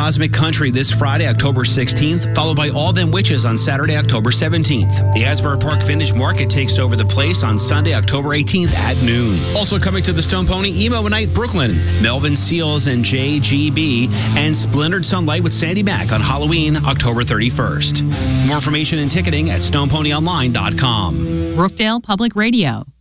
Cosmic Country this Friday, October 16th, followed by All Them Witches on Saturday, October 17th. The Asbury Park Vintage Market takes over the place on Sunday, October 18th at noon. Also coming to the Stone Pony, Emo Night Brooklyn, Melvin Seals and JGB, and Splintered Sunlight with Sandy Mack on Halloween, October 31st. More information and ticketing at stoneponyonline.com. Brookdale Public Radio.